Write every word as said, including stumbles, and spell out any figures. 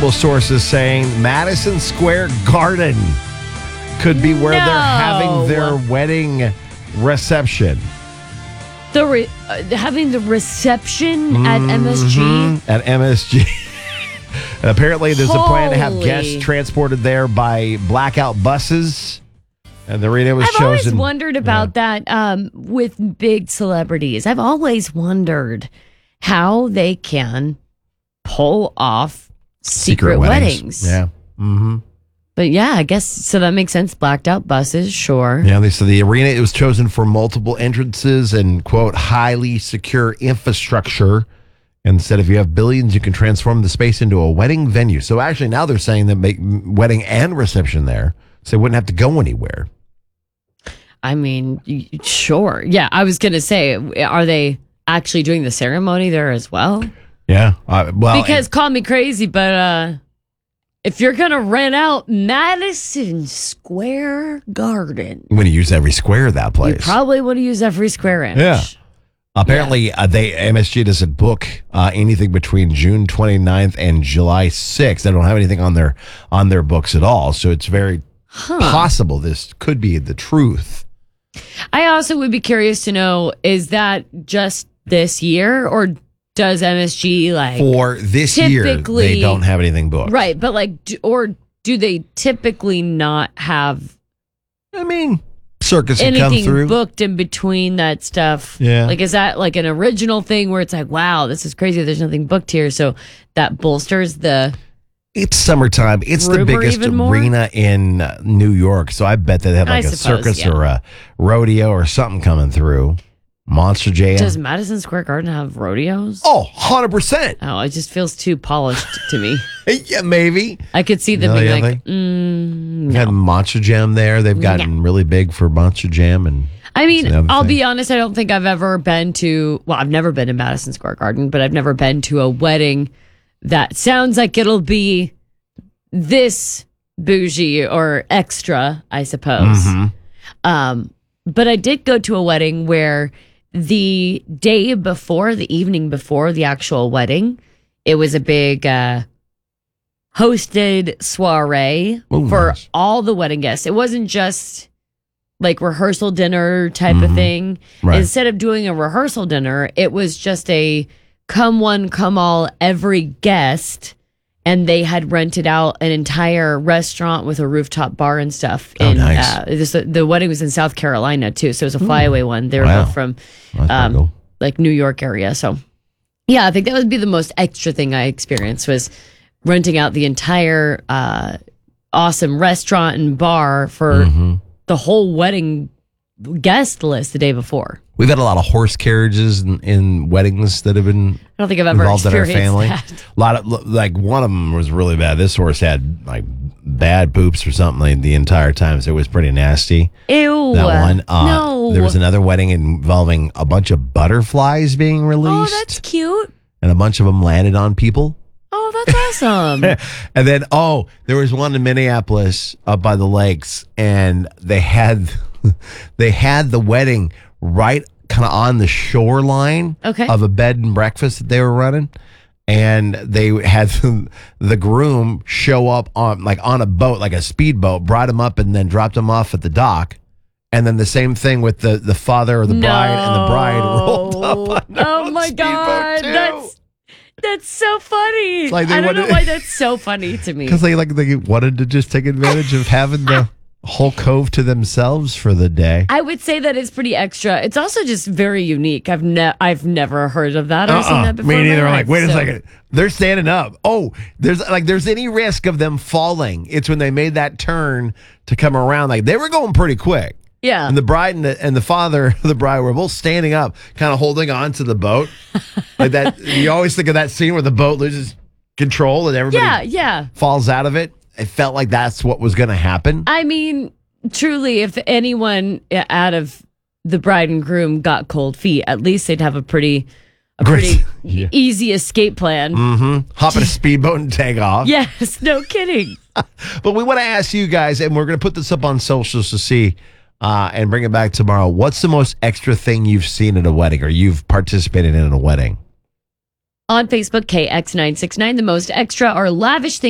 multiple sources saying Madison Square Garden could be where No. they're having their wedding reception. The re- uh, having the reception at M S G. Mhm, at M S G. And apparently, there's a plan to have Holy. guests transported there by blackout buses. And the arena was I've chosen. always wondered about that um, with big celebrities. I've always wondered how they can pull off secret, weddings. Yeah. Mm-hmm. But yeah, I guess so that makes sense. Blacked out buses, sure. Yeah, they said the arena it was chosen for multiple entrances and, quote, highly secure infrastructure. And said if you have billions, you can transform the space into a wedding venue. So actually now they're saying that make wedding and reception there. So they wouldn't have to go anywhere. I mean, y- sure. Yeah, I was going to say, are they actually doing the ceremony there as well? Yeah. Uh, well, Because call me crazy, but uh, if you're going to rent out Madison Square Garden, I'm going to use every square of that place. you probably want to use every square inch. Yeah. Apparently, uh, they M S G doesn't book uh, anything between June twenty-ninth and July sixth. They don't have anything on their on their books at all. So it's very Huh. possible this could be the truth. I also would be curious to know, is that just this year or does M S G like For this year, typically- they don't have anything booked. right, but like do, or do they typically not have I mean, circus can come anything through. booked in between that stuff? Yeah. Like is that like an original thing where it's like, wow, this is crazy, there's nothing booked here, so that bolsters the It's summertime. It's the rumor biggest even more? arena in uh, New York. So I bet they have I like a suppose, circus yeah. or a rodeo or something coming through. Monster Jam. Does Madison Square Garden have rodeos? Oh, one hundred percent. Oh, it just feels too polished to me. Yeah, maybe. I could see them No, being yeah, like, they- mm, We've had Monster Jam there. They've gotten really big for Monster Jam. And I mean, That's the other I'll thing. be honest, I don't think I've ever been to, well, I've never been to Madison Square Garden, but I've never been to a wedding that sounds like it'll be this bougie or extra, I suppose. Mm-hmm. Um, but I did go to a wedding where the day before, the evening before the actual wedding, it was a big uh, hosted soiree Ooh, for nice. all the wedding guests. It wasn't just like rehearsal dinner type of thing. Right. Instead of doing a rehearsal dinner, it was just a come one, come all, every guest. And they had rented out an entire restaurant with a rooftop bar and stuff. Oh, in, nice. Uh, this, the wedding was in South Carolina too, so it was a flyaway one. They were Wow. both from That's pretty um, cool. like New York area. So yeah, I think that would be the most extra thing I experienced was renting out the entire uh, awesome restaurant and bar for Mm-hmm. the whole wedding guest list the day before. We've had a lot of horse carriages in, in weddings that have been I don't think I've ever involved in our experienced family. that. A lot of like one of them was really bad. This horse had like bad poops or something like, the entire time, so it was pretty nasty. Ew. That one. Uh, no. There was another wedding involving a bunch of butterflies being Oh, released, that's cute. and a bunch of them landed on people. Oh, that's awesome. And then, oh, there was one in Minneapolis up by the lakes, and they had they had the wedding right kind of on the shoreline Okay. of a bed and breakfast that they were running. And they had the groom show up on like on a boat, like a speedboat, brought him up and then dropped him off at the dock. And then the same thing with the, the father or the bride, and the bride rolled up on their Oh own my speedboat, god, too. that's that's so funny. like they I don't know wanted- why that's so funny to me. Because they like they wanted to just take advantage of having the whole cove to themselves for the day. I would say that it's pretty extra. It's also just very unique. I've ne- I've never heard of that or seen Uh-uh. that before. Me in my neither. I'm like, life, wait a so- second. They're standing up. Oh, there's like there's any risk of them falling. It's when they made that turn to come around. Like they were going pretty quick. Yeah. And the bride and the, and the father of the bride were both standing up, kind of holding on to the boat. Like that. You always think of that scene where the boat loses control and everybody yeah, yeah. falls out of it. It felt like that's what was going to happen. I mean, truly, if anyone out of the bride and groom got cold feet, at least they'd have a pretty, a Great. pretty Yeah. easy escape plan. Mm-hmm. Hop in a speedboat and take off. Yes, no kidding. But we want to ask you guys, and we're going to put this up on socials to see uh, and bring it back tomorrow. What's the most extra thing you've seen at a wedding or you've participated in at a wedding? On Facebook, K X nine six nine, the most extra or lavish thing